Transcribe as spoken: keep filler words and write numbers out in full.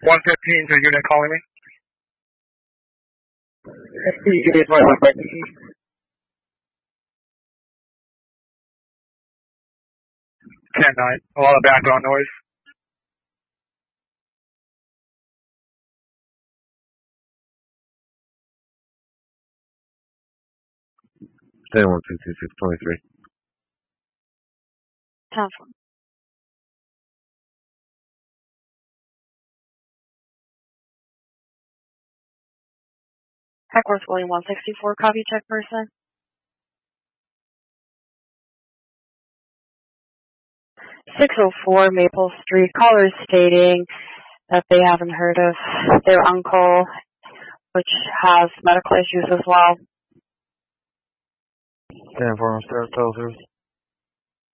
one fifteen to unit calling me. S P, give me a twenty-one breaking. ten nine. A lot of background noise. ten one sixty-six twenty-three. ten four. Heckworth William one sixty-four, copy, check person. six oh four Maple Street, callers stating that they haven't heard of their uncle, which has medical issues as well. ten four, start closers.